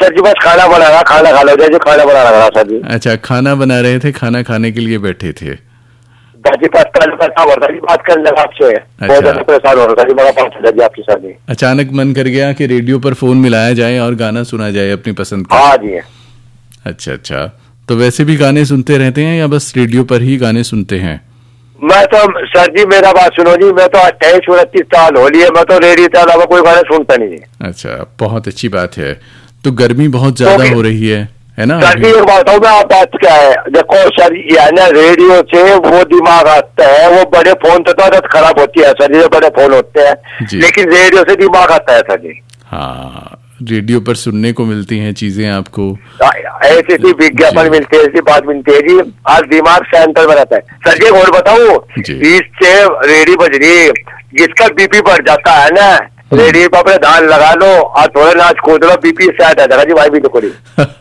Sir जी बस खाना बना रहा, खाना खा लो जो खाना बना रहा सर जी। अच्छा, खाना बना रहे थे, खाना खाने के लिए बैठे थे। जी पास जी बात करने लगा आपसे। बहुत ज्यादा परेशान हो रहा था जी, बड़ा पास जी आपके साथ। अचानक मन कर गया कि रेडियो पर फोन मिलाया जाए और गाना सुना जाए अपनी पसंद का। हाँ जी। अच्छा अच्छा, तो वैसे भी गाने सुनते रहते हैं या बस रेडियो पर ही गाने सुनते हैं? मैं तो सर जी मेरा बात सुनो जी, मैं तो 28-29 साल हो लिए, मैं तो रेडियो के अलावा कोई गाना सुनता नहीं। अच्छा, बहुत अच्छी बात है। तो गर्मी बहुत ज्यादा हो रही है ना? सर जी एक बात बताऊँ मैं, आप बात क्या है, देखो सर ये ना रेडियो से वो दिमाग आता है, वो बड़े फोन तो आदत खराब होती है सर जी, बड़े फोन होते हैं, लेकिन रेडियो से दिमाग आता है सर जी। हाँ, रेडियो पर सुनने को मिलती हैं चीजें आपको, ऐसी विज्ञापन मिलते हैं, ऐसी बात मिलती है जी, आज दिमाग सेंटर में रहता है सर जी। और बताऊँ, इससे रेडियो बज रही, जिसका बीपी बढ़ जाता है ना, रेडियो पर अपने धान लगा लो और थोड़ा नाच कूद लो, बीपी से आ जाता है जी भाई भी तो कोई।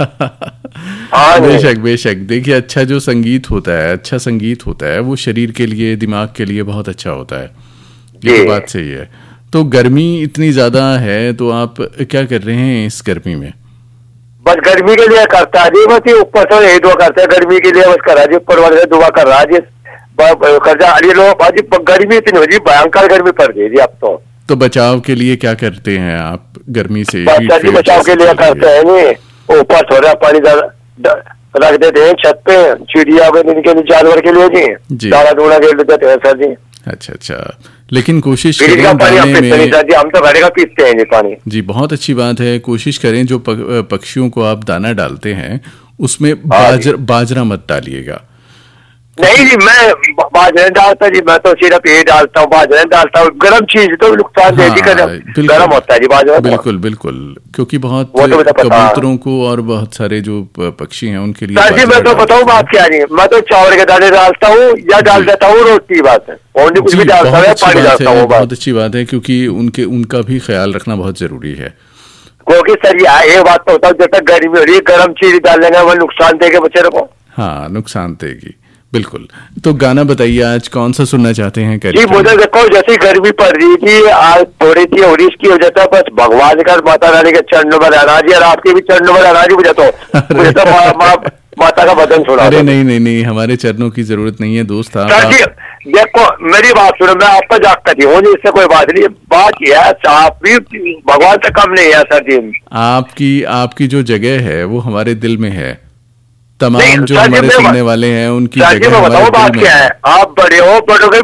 हाँ बेशक बेशक। देखिए, अच्छा जो संगीत होता है, अच्छा संगीत होता है, वो शरीर के लिए, दिमाग के लिए बहुत अच्छा होता है। ये तो बात सही है। तो गर्मी इतनी ज्यादा है, तो आप क्या कर रहे हैं इस गर्मी में? बस गर्मी के लिए करता है जी, बस ऊपर से यही दुआ करते हैं गर्मी के लिए, बस करा जी, ऊपर वाले से दुआ कर रहा जी, कर्जा अरे लो भाजी, गर्मी इतनी हो जी, भयंकर गर्मी पड़ गई जी अब तो बचाव के लिए क्या करते हैं आप गर्मी से? बचाव के लिए करते हैं नहीं, ऊपर थोड़ा पानी रख देते हैं छत पे, चिड़िया इनके जानवर के लिए जी, दाना दूना के देते हैं सर जी। अच्छा अच्छा, लेकिन कोशिश करें दाने में, हम तो घरे का पीते हैं जी पानी। जी, बहुत अच्छी बात है। कोशिश करें जो पक्षियों को आप दाना डालते हैं उसमें बाजरा मत डालिएगा। नहीं जी, मैं बाजरा डालता जी, मैं तो सिर्फ ये डालता हूँ, बाजरा डालता हूँ, गर्म चीज तो नुकसान देती, गर्म होता है जी बाजरा। बिल्कुल बिल्कुल, क्योंकि बहुत कबूतरों को और बहुत सारे जो पक्षी हैं उनके लिए। सर जी मैं तो बताऊँ बात क्या नहीं, मैं तो चावल के दाने डालता हूँ या डाल देता हूँ रोटी, बात है, और कुछ भी डालता है, पानी डालता हूँ। बहुत अच्छी बात है, क्योंकि उनका भी ख्याल रखना बहुत जरूरी है। क्योंकि सर ये बात तो होता है, जब तक गर्मी हो रही है गर्म चीज डालने वो नुकसान देगा बच्चे को। हाँ, नुकसान देगी, बिल्कुल। तो गाना बताइए, आज कौन सा सुनना चाहते हैं? जी मुझे देखो, जैसी गर्मी पड़ रही थी आज थोड़ी सी ओडिश की वजह से, बस भगवान का माता रानी के चरणों में नाराजी, और आपके भी चरणों में नाराजी, मुझे तो माता का बदन छोड़ा। अरे नहीं नहीं नहीं, हमारे चरणों की जरूरत नहीं है दोस्त। सर जी देखो मेरी बात सुनो, मैं आपका जागता थी हूँ, इससे कोई बात नहीं, बात यह है आप भी भगवान से कम नहीं है सर जी। आपकी जो जगह है वो हमारे दिल में है, तमाम जो हमारे सुनने वाले हैं उनकी जगह हमारे दिल में। बात क्या है, आप बड़े हो,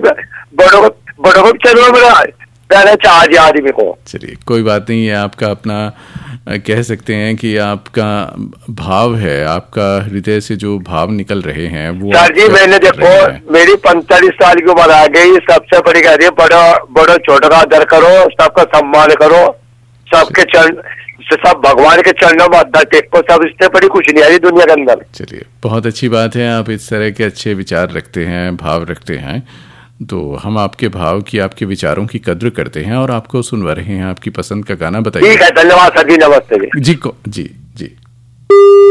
बड़ों को चलो मेरा चार्ज आदमी को। चलिए कोई बात नहीं है, आपका अपना कह सकते हैं कि आपका भाव है, आपका हृदय से जो भाव निकल रहे हैं वो। सर जी मैंने देखो, मेरी 45 साल की उम्र आ गई, सबसे बड़ी कह रही है बड़ो छोटो का आदर करो, सबका सम्मान करो, सबके चरण, सब भगवान के चरणों में अद्धा टेको, सब इससे बड़ी कुछ नहीं आ रही दुनिया के अंदर। चलिए बहुत अच्छी बात है, आप इस तरह के अच्छे विचार रखते हैं, भाव रखते हैं, तो हम आपके भाव की, आपके विचारों की कद्र करते हैं और आपको सुनवा रहे हैं। आपकी पसंद का गाना बताइए। ठीक है, धन्यवाद सर जी, नमस्ते जी। जी।